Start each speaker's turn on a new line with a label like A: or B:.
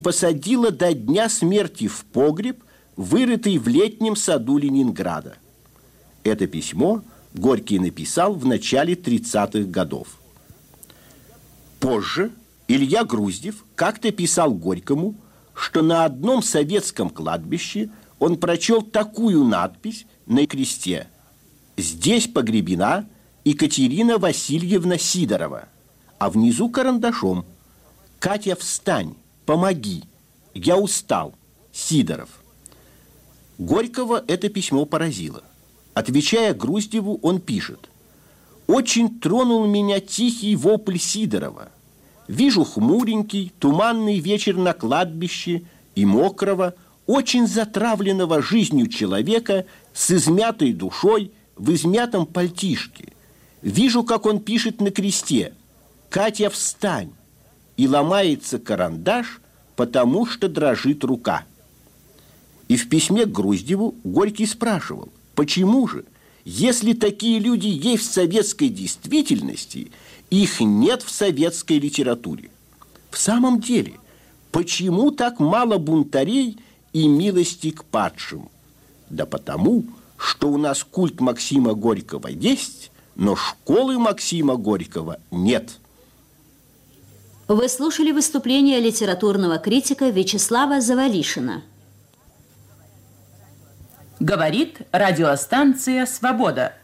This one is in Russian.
A: посадила до дня смерти в погреб, вырытый в летнем саду Ленинграда. Это письмо Горький написал в начале 30-х годов. Позже Илья Груздев как-то писал Горькому, что на одном советском кладбище он прочел такую надпись на кресте: «Здесь погребена Екатерина Васильевна Сидорова», а внизу карандашом: «Катя, встань, помоги, я устал, Сидоров». Горького это письмо поразило. Отвечая Груздеву, он пишет: «Очень тронул меня тихий вопль Сидорова. Вижу хмуренький, туманный вечер на кладбище и мокрого, очень затравленного жизнью человека с измятой душой в измятом пальтишке. Вижу, как он пишет на кресте: «Катя, встань!» и ломается карандаш, потому что дрожит рука». И в письме к Груздеву Горький спрашивал: почему же, если такие люди есть в советской действительности, их нет в советской литературе? В самом деле, почему так мало бунтарей и милости к падшим? Да потому, что у нас культ Максима Горького есть, но школы Максима Горького нет.
B: Вы слушали выступление литературного критика Вячеслава Завалишина.
C: Говорит радиостанция «Свобода».